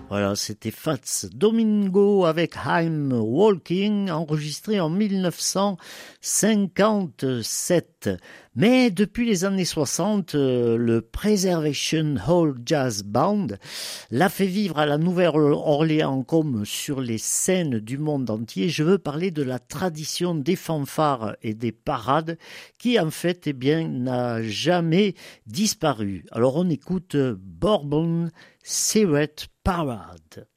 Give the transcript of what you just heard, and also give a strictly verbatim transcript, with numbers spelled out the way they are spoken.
Voilà, c'était Fats Domingo avec I'm Walking, enregistré en mille neuf cent cinquante-sept. Mais depuis les années soixante, le Preservation Hall Jazz Band l'a fait vivre à la Nouvelle-Orléans comme sur les scènes du monde entier. Je veux parler de la tradition des fanfares et des parades qui, en fait, eh bien, n'a jamais disparu. Alors on écoute Bourbon Syrup Parade.